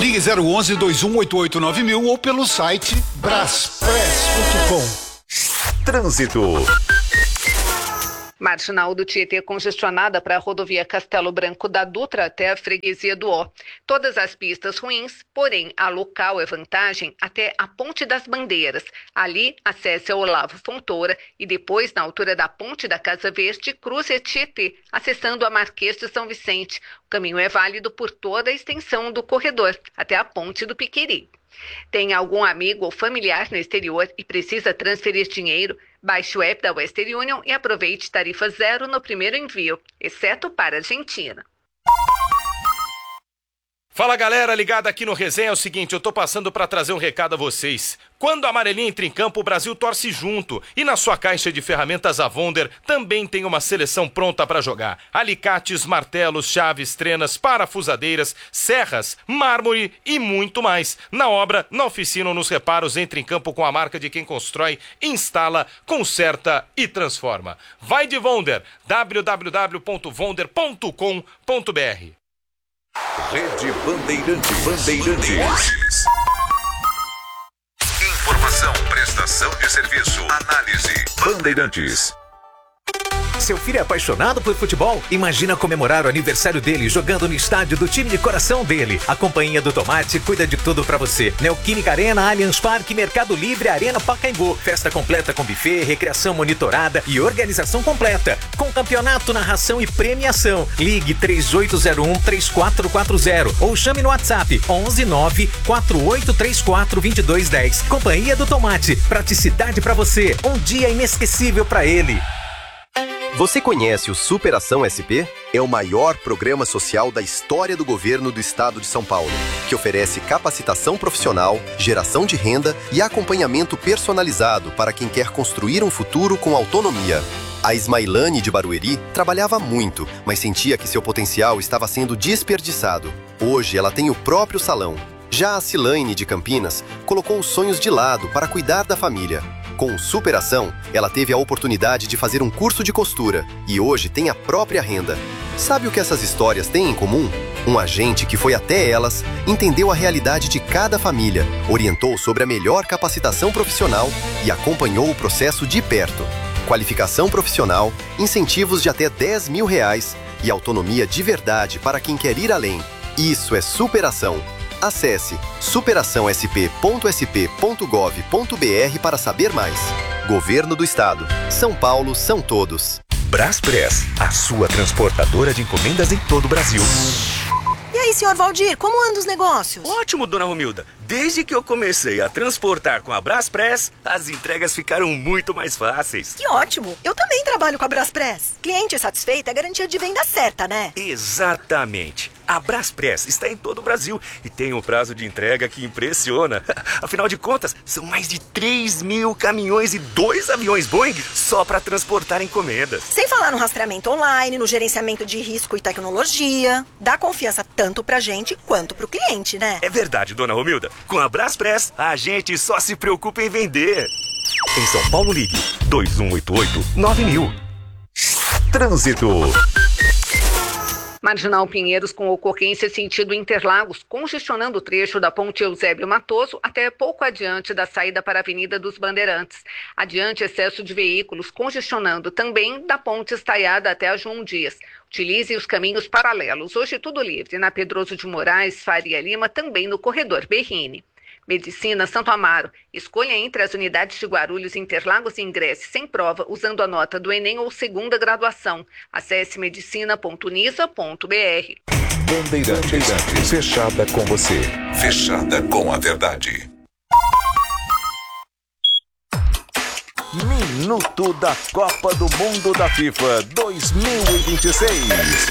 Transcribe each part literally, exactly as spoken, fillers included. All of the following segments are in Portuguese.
Ligue zero onze, dois um oito oito nove mil ou pelo site braspress ponto com. Trânsito. Marginal do Tietê congestionada para a rodovia Castelo Branco da Dutra até a freguesia do Ó. Todas as pistas ruins, porém a local é vantagem até a Ponte das Bandeiras. Ali, acesse a Olavo Fontoura e depois, na altura da Ponte da Casa Verde, cruze a Tietê, acessando a Marquês de São Vicente. O caminho é válido por toda a extensão do corredor, até a Ponte do Piqueri. Tem algum amigo ou familiar no exterior e precisa transferir dinheiro? Baixe o app da Western Union e aproveite tarifa zero no primeiro envio, exceto para a Argentina. Fala galera, ligada aqui no Resenha, é o seguinte, eu tô passando para trazer um recado a vocês. Quando a amarelinha entra em campo, o Brasil torce junto. E na sua caixa de ferramentas Avonder também tem uma seleção pronta para jogar. Alicates, martelos, chaves, trenas, parafusadeiras, serras, mármore e muito mais. Na obra, na oficina ou nos reparos, entre em campo com a marca de quem constrói, instala, conserta e transforma. Vai de Vonder, w w w ponto vonder ponto com ponto b r. Rede Bandeirantes. Bandeirantes. Informação, prestação de serviço, análise. Bandeirantes. Seu filho é apaixonado por futebol? Imagina comemorar o aniversário dele jogando no estádio do time de coração dele. A Companhia do Tomate cuida de tudo pra você. Neoquímica Arena, Allianz Parque, Mercado Livre, Arena Pacaembu. Festa completa com buffet, recreação monitorada e organização completa. Com campeonato, narração e premiação. Ligue três oito zero um, três quatro quatro zero ou chame no WhatsApp onze nove quatro oito três quatro dois dois um zero. Companhia do Tomate. Praticidade pra você. Um dia inesquecível pra ele. Você conhece o Superação S P? É o maior programa social da história do governo do estado de São Paulo, que oferece capacitação profissional, geração de renda e acompanhamento personalizado para quem quer construir um futuro com autonomia. A Ismailane de Barueri trabalhava muito, mas sentia que seu potencial estava sendo desperdiçado. Hoje ela tem o próprio salão. Já a Cilaine de Campinas colocou os sonhos de lado para cuidar da família. Com Superação, ela teve a oportunidade de fazer um curso de costura e hoje tem a própria renda. Sabe o que essas histórias têm em comum? Um agente que foi até elas, entendeu a realidade de cada família, orientou sobre a melhor capacitação profissional e acompanhou o processo de perto. Qualificação profissional, incentivos de até dez mil reais e autonomia de verdade para quem quer ir além. Isso é superação. Acesse superação s p ponto s p ponto gov ponto b r para saber mais. Governo do Estado. São Paulo são todos. Braspress, a sua transportadora de encomendas em todo o Brasil. E aí, senhor Valdir, como andam os negócios? Ótimo, dona Romilda. Desde que eu comecei a transportar com a Braspress, as entregas ficaram muito mais fáceis. Que ótimo! Eu também trabalho com a Braspress. Cliente satisfeito é garantia de venda certa, né? Exatamente. A Braspress está em todo o Brasil e tem um prazo de entrega que impressiona. Afinal de contas, são mais de três mil caminhões e dois aviões Boeing só para transportar encomendas. Sem falar no rastreamento online, no gerenciamento de risco e tecnologia. Dá confiança tanto pra gente quanto pro cliente, né? É verdade, dona Romilda. Com a Braspress, a gente só se preocupa em vender. Em São Paulo, ligue dois um oito oito nove mil. Trânsito. Marginal Pinheiros com ocorrência sentido Interlagos, congestionando o trecho da ponte Eusébio Matoso até pouco adiante da saída para a Avenida dos Bandeirantes. Adiante, excesso de veículos, congestionando também da ponte Estaiada até a João Dias. Utilize os caminhos paralelos. Hoje tudo livre na Pedroso de Moraes, Faria Lima, também no corredor Berrini. Medicina Santo Amaro. Escolha entre as unidades de Guarulhos, Interlagos e ingresse sem prova usando a nota do Enem ou segunda graduação. Acesse medicina ponto unisa ponto b r. Bandeirantes, fechada com você. Fechada com a verdade. Minuto da Copa do Mundo da FIFA dois mil e vinte e seis.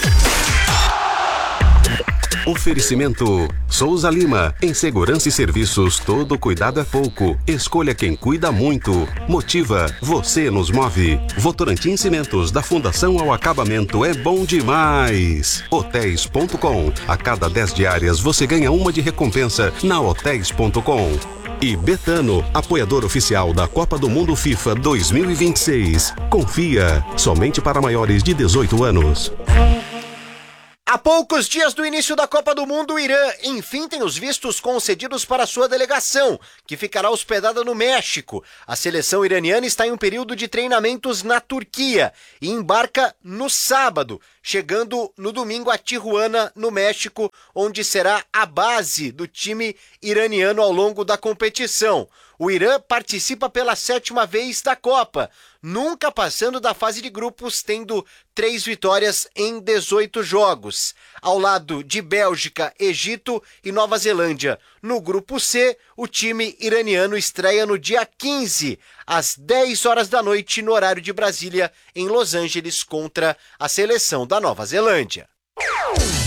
Oferecimento Souza Lima. Em segurança e serviços, todo cuidado é pouco. Escolha quem cuida muito. Motiva, você nos move. Votorantim Cimentos, da Fundação ao Acabamento, é bom demais. Hotéis ponto com. A cada dez diárias você ganha uma de recompensa na hotéis ponto com. E Betano, apoiador oficial da Copa do Mundo FIFA dois mil e vinte e seis. Confia, somente para maiores de dezoito anos. A poucos dias do início da Copa do Mundo, o Irã, enfim, tem os vistos concedidos para sua delegação, que ficará hospedada no México. A seleção iraniana está em um período de treinamentos na Turquia e embarca no sábado, chegando no domingo a Tijuana, no México, onde será a base do time iraniano ao longo da competição. O Irã participa pela sétima vez da Copa, nunca passando da fase de grupos, tendo três vitórias em dezoito jogos. Ao lado de Bélgica, Egito e Nova Zelândia. No grupo C, o time iraniano estreia no dia quinze, às dez horas da noite, no horário de Brasília, em Los Angeles, contra a seleção da Nova Zelândia.